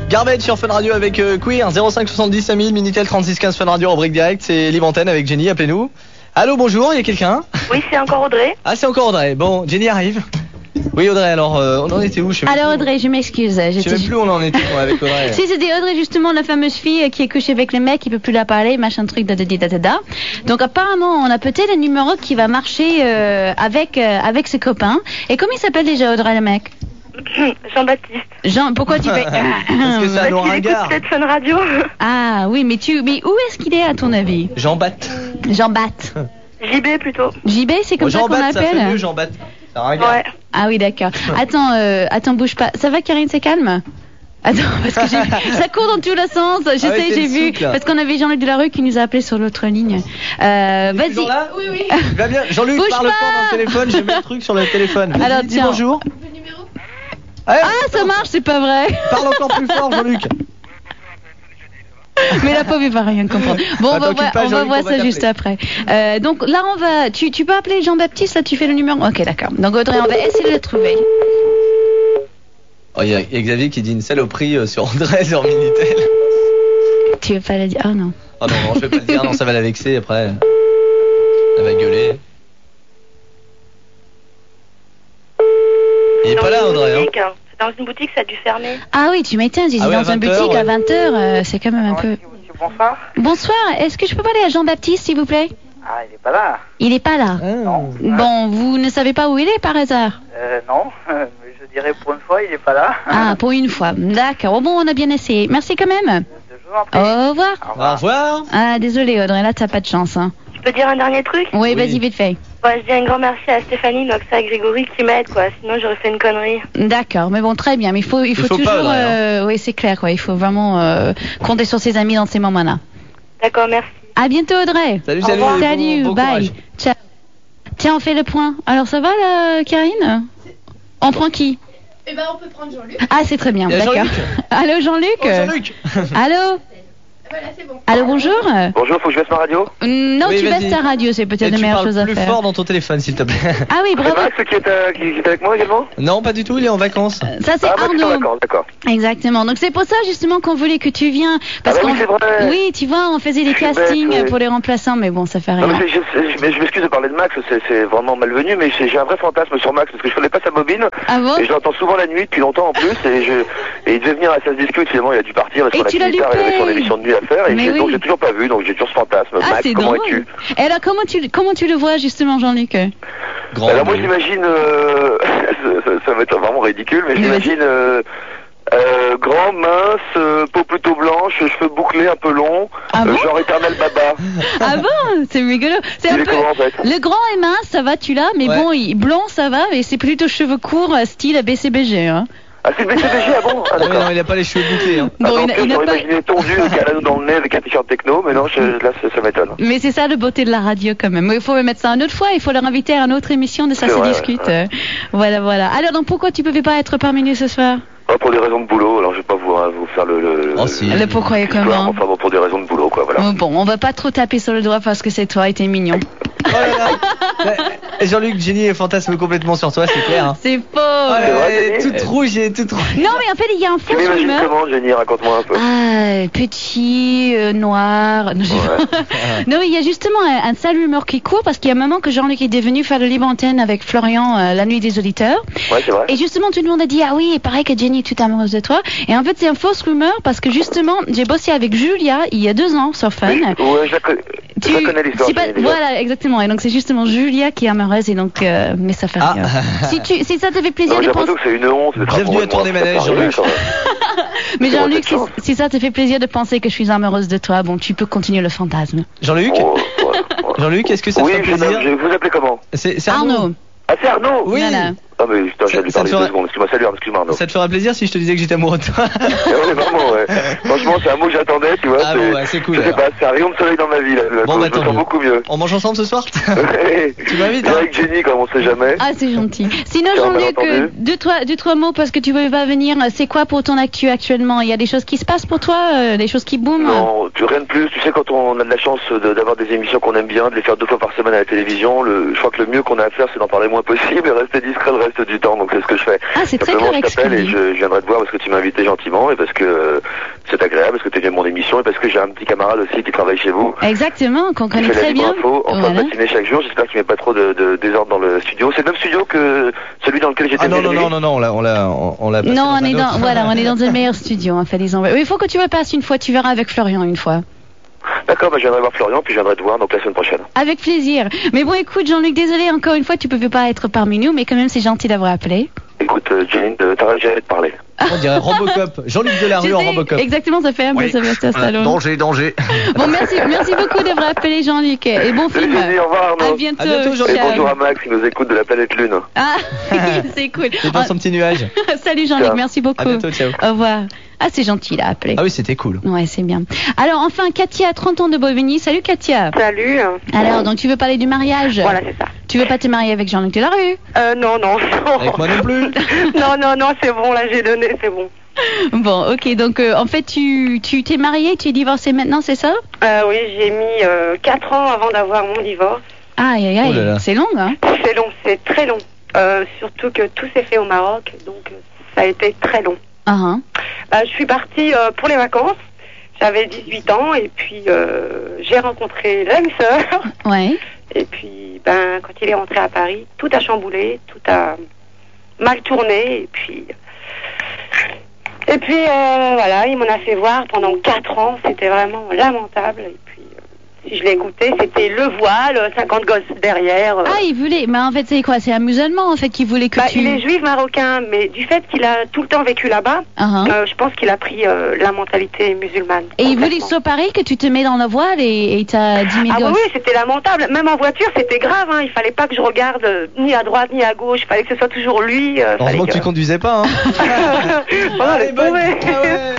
Garbage sur Fun Radio avec Queer, 05 70 5000, Minitel 36 15 Fun Radio, rubrique direct, c'est Libre Antenne avec Jenny, appelez-nous. Allô, bonjour, il y a quelqu'un? Oui, c'est encore Audrey. Ah, c'est encore Audrey. Bon, Jenny arrive. Oui, Audrey, alors, on en était où? Alors Audrey, je m'excuse. Je sais même plus où on en était avec Audrey. Si, c'était Audrey, justement, la fameuse fille qui est couchée avec le mec, qui peut plus la parler, machin truc, da. Donc apparemment, on a peut-être un numéro qui va marcher avec ses copains. Et comment il s'appelle déjà, Audrey, le mec? Jean-Baptiste. Pourquoi tu fais... Parce que c'est un nom ringard. Parce qu'il écoute Fun Radio. Ah oui, mais où est-ce qu'il est à ton avis? Jean-Bat. JB plutôt. JB, c'est comme ça qu'on l'appelle? Ça fait mieux, Jean-Bat. C'est un ringard. Ouais. Ah oui, d'accord. Attends, bouge pas. Ça va, Karine, c'est calme? Attends, parce que ça court dans tous les sens. Je sais, j'ai vu. Parce qu'on avait Jean-Luc Delarue qui nous a appelé sur l'autre ligne. Vas-y. Oui. Va bien. Jean-Luc, parle pas dans le téléphone. J'ai mis un truc sur le téléphone. Alors, dis bonjour. Ah, ça marche, c'est pas vrai. Parle encore plus fort, Jean-Luc. Mais la pauvre, il va rien comprendre. Bon, on va voir ça juste après. Donc là, tu peux appeler Jean-Baptiste, là, tu fais le numéro. Ok, d'accord. Donc Audrey, on va essayer de le trouver. Oh, il y a Xavier qui dit une saloperie sur Audrey, sur Minitel. Tu veux pas la dire? Oh non. Oh non, je vais pas le dire, non, ça va la vexer après. Elle va gueuler. Il est pas là, Audrey, hein. C'est dans une boutique, ça a dû fermer. Ah oui, tu m'étonnes, j'étais dans une boutique à 20h, c'est quand même un peu... Bonsoir. Bonsoir, est-ce que je peux parler à Jean-Baptiste, s'il vous plaît? Ah, il est pas là. Il est pas là? Non. Bon, vous ne savez pas où il est par hasard? Non, mais je dirais pour une fois, il est pas là. Ah, pour une fois, d'accord. Bon, on a bien essayé. Merci quand même. Je vous en prie. Au revoir. Au revoir. Ah, désolé Audrey, là t'as pas de chance, hein. Je peux dire un dernier truc? Oui, vas-y, vite fait. Ouais, je dis un grand merci à Stéphanie, Noxa et Grégory qui m'aident, quoi. Sinon, j'aurais fait une connerie. D'accord, mais bon, très bien. Mais il faut toujours... pas, Audrey, oui, c'est clair, quoi. Il faut vraiment compter sur ses amis dans ces moments-là. D'accord, merci. À bientôt, Audrey. Salut. Salut, bon bye. courage. Ciao. Tiens, on fait le point. Alors, ça va, là, Karine? On prend qui? Eh ben, on peut prendre Jean-Luc. Ah, c'est très bien, Il y a d'accord. Jean-Luc. Allô, Jean-Luc? Oh, Jean-Luc. Allô? Voilà, c'est bon. Allô, bonjour? Bonjour, faut que je baisse ma radio? Non, Oui, tu vas-y. baisses ta radio, c'est peut-être la Et meilleure tu chose à parles plus faire. fort dans ton téléphone, s'il te plaît. Ah oui, C'est bravo. Max qui est avec moi également? Non, pas du tout, il est en vacances. Ça, c'est Ah, Max, Arnaud. d'accord. Exactement. Donc c'est pour ça justement qu'on voulait que tu viennes. Parce Ah bah oui, c'est vrai. oui, tu vois, on faisait des Je suis bête, castings oui. pour les remplaçants, mais bon, ça fait Non, rien. mais je m'excuse de parler de Max, c'est vraiment malvenu, mais j'ai un vrai fantasme sur Max, parce que je connais pas sa bobine, Ah bon? et je l'entends souvent la nuit, depuis longtemps en plus, et il devait venir à Ça se discute, finalement il a dû partir, parce Et qu'on a tu l'as fini tard, il avait son loupé. émission de nuit à faire, et Mais donc oui. j'ai toujours pas vu, donc j'ai toujours ce fantasme. Ah, Max, c'est comment drôle. es-tu? Et alors, comment tu le vois justement, Jean-Luc? Grand. Alors moi j'imagine, ça va être vraiment ridicule, mais Mais j'imagine grand, mince, peau plutôt blanche, cheveux bouclés un peu longs, Ah bon? genre éternel baba. Ah bon? C'est rigolo. C'est Il un est peu... comment en fait? Le grand et mince, ça va, tu l'as, mais Ouais. bon, blond, ça va, mais c'est plutôt cheveux courts, style BCBG, hein. Ah c'est BCBG, ah bon? Ah Ah oui, d'accord. non, il a pas les cheveux bouclés. Hein. Bon, Ah, il n'a j'aurais pas... imaginé tondu, avec un anneau dans le nez, avec un t-shirt techno, mais non, là ça m'étonne. Mais c'est ça la beauté de la radio quand même. Il faut mettre ça une autre fois, il faut leur inviter à une autre émission de Ça C'est se vrai, discute. ouais. Voilà. Alors donc pourquoi tu pouvais pas être parmi nous ce soir? Ah, pour des raisons de boulot, alors je vais pas vous faire Oh, si. Le pourquoi et l'histoire, comment? enfin bon, pour des raisons de boulot, quoi, voilà. Oh, bon, on va pas trop taper sur le doigt parce que c'est toi et t'es mignon. Oh là là. Jean-Luc, Jenny fantasme complètement sur toi, c'est clair. Hein. C'est faux. Oh là C'est vrai, là, elle est Jenny toute rouge, elle est toute rouge. Non mais en fait il y a un Tu faux m'imagines rumeur. comment, Jenny? Raconte-moi un peu. Ah, petit, noir. Non, non, il y a justement un sale rumeur qui court parce qu'il y a un moment que Jean-Luc est devenu faire le libre antenne avec Florian la nuit des auditeurs. Ouais, c'est vrai. Et justement, tout le monde a dit, ah oui, il paraît que Jenny est toute amoureuse de toi. Et en fait, c'est une fausse rumeur parce que justement, j'ai bossé avec Julia il y a 2 ans sur Fun. Ouais, je la connais l'histoire. c'est pas- Jenny, déjà. voilà, exactement. Et donc, c'est justement Julia qui est amoureuse et donc, mais ça fait rien. Si ça te fait plaisir Non, de j'ai penser, l'impression que c'est une honte d'être Bienvenue amoureux à de moi, Tourner c'est Manège, pas arrivé, Jean-Luc. quand même. mais c'est Jean-Luc, cette chance. si ça te fait plaisir de penser que je suis amoureuse de toi, bon, tu peux continuer le fantasme. Jean-Luc, Oh, ouais. Jean-Luc, est-ce que ça te Oui, fait plaisir? je vous appelez comment? C'est Arnaud. Ah, c'est Arnaud? Oui. Voilà. Ah, mais putain, j'ai dû Ça te parler 2 ferait- secondes. Excuse-moi Arnaud. Ça te ferait plaisir si je te disais que j'étais amoureux de toi? Ouais, vraiment, ouais. Franchement, c'est un mot que j'attendais, tu vois. Ah bon, ouais, c'est cool, Je sais alors. pas, c'est un rayon de soleil dans ma vie, là. Bon, bah, je tant me sens mieux. beaucoup mieux. On mange ensemble ce soir? Tu m'invites, Viens hein? avec Jenny, comme on sait jamais. Ah, c'est gentil. Sinon, C'est un Jean-Luc, malentendu. deux, trois mots parce que tu veux pas venir. C'est quoi pour ton actu actuellement? Il y a des choses qui se passent pour toi? Des choses qui boom? Non, rien de plus. Tu sais, quand on a de la chance d'avoir des émissions qu'on aime bien, de les faire 2 fois par semaine à la télévision, je crois que le mieux qu'on a à faire, c'est d'en parler le moins possible et rester discret le reste reste du temps, donc c'est ce que je fais. Ah, c'est très Simplement, correct je t'appelle ce et qu'il dit. je viendrai te voir parce que tu m'as invité gentiment et parce que c'est agréable, parce que tu es venu à mon émission et parce que j'ai un petit camarade aussi qui travaille chez vous. Exactement, qu'on Qui connaît fait la très libre bien. info en fin de Voilà. matinée chaque jour. J'espère qu'il n'y a pas trop de désordre dans le studio. C'est le même studio que celui dans lequel j'étais Ah non, venu. on l'a passé Non, dans on un est autre. dans, voilà, on est dans un meilleur studio, en fait, disons. Oui, il faut que tu me passes une fois, tu verras avec Florian une fois. D'accord, bah, je viendrai voir Florian puis je viendrai te voir donc la semaine prochaine. Avec plaisir. Mais bon, écoute, Jean-Luc, désolé encore une fois, tu pouvais pas être parmi nous, mais quand même, c'est gentil d'avoir appelé. Écoute, Jane, t'arrêtes jamais de parler. On dirait Robocop. Jean-Luc Je Delarue en sais, Robocop. exactement, ça fait un peu Sylvester Stallone. Danger. Bon, merci beaucoup d'avoir appelé Jean-Luc. Et bon Salut, film. Jenny, au revoir, Arnaud. À bientôt. À bientôt, Jean-Luc. Et Ciao. bonjour à Max qui nous écoute de la planète Lune. Ah, c'est cool. C'est dans son petit nuage. Salut Jean-Luc, Ciao. merci beaucoup. À bientôt, ciao. Au revoir. Ah, c'est gentil, il a appelé. Ah oui, c'était cool. Ouais, c'est bien. Alors, enfin, Katia, 30 ans de Bobigny. Salut, Katia. Salut. Alors, donc, tu veux parler du mariage? Voilà, c'est ça. Tu veux pas te marier avec Jean-Luc Delarue? Non. Avec moi non plus. non, c'est bon, là, j'ai donné, c'est bon. Bon, ok, donc, en fait, tu t'es marié, tu es divorcé maintenant, c'est ça? Oui, j'ai mis 4 ans avant d'avoir mon divorce. Aïe, aïe, Oh là là. aïe. C'est long, hein? C'est long, c'est très long. Surtout que tout s'est fait au Maroc, donc ça a été très long. Ah, Je suis partie pour les vacances. J'avais 18 ans et puis j'ai rencontré l'âme sœur. ouais. Et puis, quand il est rentré à Paris, tout a chamboulé, tout a mal tourné. Et puis, voilà, il m'en a fait voir pendant 4 ans. C'était vraiment lamentable. Et puis, si je l'ai écouté, c'était le voile, 50 gosses derrière. Ah, il voulait. Mais en fait, c'est quoi? C'est un musulman, en fait, qui voulait que tu. Il est juif marocain, mais du fait qu'il a tout le temps vécu là-bas, je pense qu'il a pris la mentalité musulmane. Et il voulait complètement. s'opérer que tu te mets dans la voile et t'as 10 000 Ah gosses. oui, c'était lamentable. Même en voiture, c'était grave. Hein. Il fallait pas que je regarde ni à droite ni à gauche. Il fallait que ce soit toujours lui. Heureusement que tu conduisais pas, hein. Oh, laisse bonne. tomber. Ah ouais.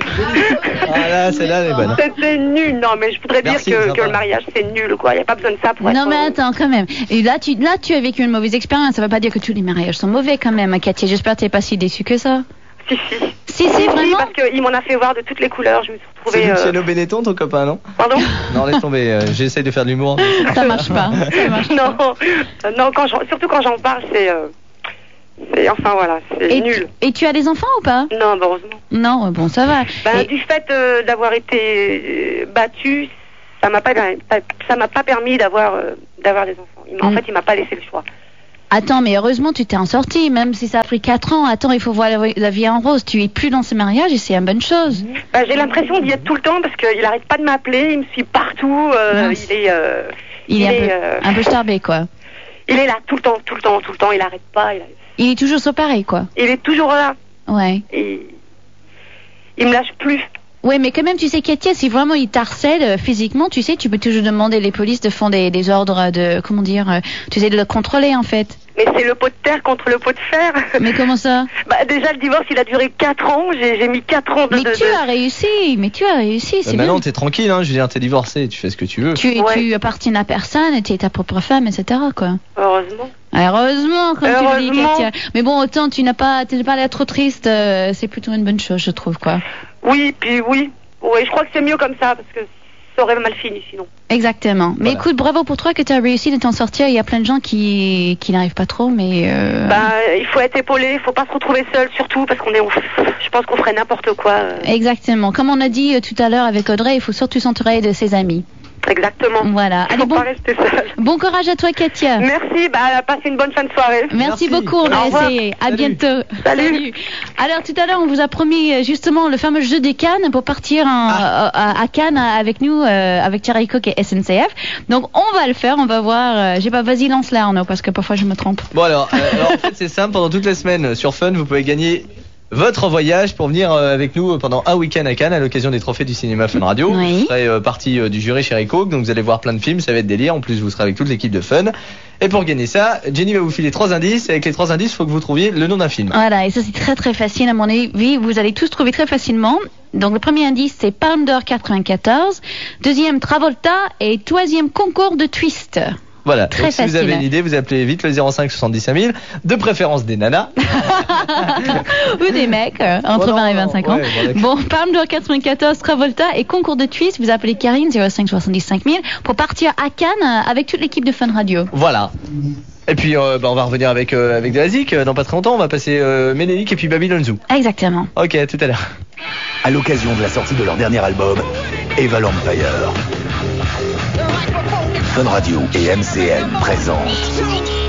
Ah là, celle-là, elle est bonne. C'était nul. Non, mais je voudrais Merci, dire sympa. que le mariage, c'est nul, quoi. Il n'y a pas besoin de ça pour Non être... mais attends quand même. Et là tu as vécu une mauvaise expérience. Ça veut pas dire que tous les mariages sont mauvais quand même, Katia. J'espère que t'es pas si déçue que ça. Si, Si, vraiment. parce qu'il m'en a fait voir de toutes les couleurs. Je me suis C'est retrouvée... Luciano Benetton, ton copain, non? Pardon. Non, laisse tomber. J'essaye de faire de l'humour. Ça marche pas. Ça marche pas. Non, surtout quand j'en parle, c'est enfin voilà, c'est Et nul. Et tu as des enfants ou pas? Non, heureusement. Non, bon ça va. Et- Du fait d'avoir été battue, ça m'a pas permis d'avoir des enfants. En fait, il m'a pas laissé le choix. Attends, mais heureusement tu t'es en sortie, même si ça a pris 4 ans. Attends, il faut voir la vie en rose. Tu es plus dans ce mariage et c'est une bonne chose. J'ai l'impression d'y être tout le temps parce qu'il arrête pas de m'appeler, il me suit partout. Il est un peu starbé quoi. Il est là tout le temps, il arrête pas. Il est toujours so pareil quoi. Il est toujours là. Ouais. Et il me lâche plus. Ouais, mais quand même, tu sais, Katia, si vraiment il t'harcèle physiquement, tu sais, tu peux toujours demander les polices de faire des ordres de, comment dire, tu sais, de le contrôler en fait. Mais c'est le pot de terre contre le pot de fer. Mais comment ça? Déjà, le divorce, il a duré 4 ans. J'ai mis 4 ans de... Mais tu as réussi, c'est bien. Maintenant, t'es tranquille, hein. Je veux dire, t'es divorcé, tu fais ce que tu veux. Tu appartiens à personne, tu es ta propre femme, etc. quoi. Heureusement. Heureusement, comme tu le dis, Heureusement. Katia. Mais bon, autant tu n'es pas l'air trop triste, c'est plutôt une bonne chose, je trouve, quoi. Oui, je crois que c'est mieux comme ça parce que ça aurait mal fini sinon. Exactement. Mais Voilà. écoute, bravo pour toi que tu as réussi de t'en sortir. Il y a plein de gens qui n'arrivent pas trop, mais... Il faut être épaulé, il faut pas se retrouver seul surtout parce je pense qu'on ferait n'importe quoi. Exactement. Comme on a dit tout à l'heure avec Audrey, il faut surtout s'entourer de ses amis. Exactement. Voilà. Il Allez, faut pas rester seul. bon courage à toi, Katia. Merci, passez une bonne fin de soirée. Merci Merci. beaucoup, on Au va revoir. essayer. À Salut. bientôt. Salut. Alors, tout à l'heure, on vous a promis justement le fameux jeu des Cannes pour partir à Cannes avec nous, avec Thierry Coq et SNCF. Donc, on va le faire, on va voir. Vas-y, lance-la, Arnaud, parce que parfois je me trompe. Bon alors en fait c'est simple, pendant toute la semaine sur Fun, vous pouvez gagner votre voyage pour venir avec nous pendant un week-end à Cannes à l'occasion des trophées du cinéma Fun Radio. Oui. Vous serez partie du jury chez Coq, donc vous allez voir plein de films, ça va être délire. En plus vous serez avec toute l'équipe de Fun. Et pour gagner ça, Jenny va vous filer 3 indices. Et avec les 3 indices, il faut que vous trouviez le nom d'un film. Voilà, et ça c'est très très facile à mon avis, vous allez tous trouver très facilement. Donc le premier indice c'est Palme d'Or 94, deuxième Travolta et troisième Concours de Twist. Voilà, Très donc si vous facile. avez une idée, vous appelez vite le 05 70 5000, de préférence des nanas. Ou des mecs entre Bon, 20 et non, 25 ans. ouais, bon, Bon, Palme d'Or 94, Travolta et Concours de Twist, vous appelez Karine 05 70 5000 pour partir à Cannes avec toute l'équipe de Fun Radio. Voilà. Et puis on va revenir avec de la zik dans pas très longtemps. On va passer Ménélique et puis Babylon Zoo. Exactement. Ok, à tout à l'heure. À l'occasion de la sortie de leur dernier album, Eva Empire, Fun Radio et MCN présentent